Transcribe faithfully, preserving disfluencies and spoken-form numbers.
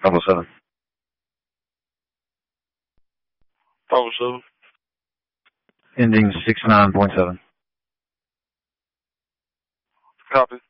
five oh seven. five oh seven. Ending six nine point seven. Copy.